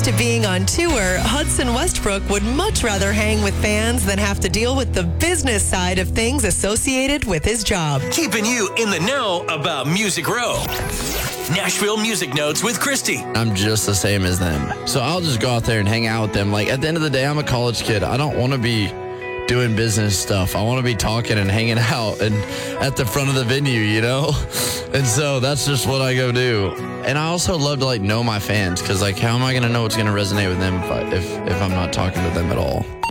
to being on tour, Hudson Westbrook would much rather hang with fans than have to deal with the business side of things associated with his job. Keeping you in the know about Music Row. Nashville Music Notes with Christy. I'm just the same as them. So I'll just go out there and hang out with them. Like, at the end of the day, I'm a college kid. I don't want to be doing business stuff. I want to be talking and hanging out and at the front of the venue, you know? And so that's just what I go do. And I also love to, like, know my fans, because, like, how am I going to know what's going to resonate with them if I'm not talking to them at all?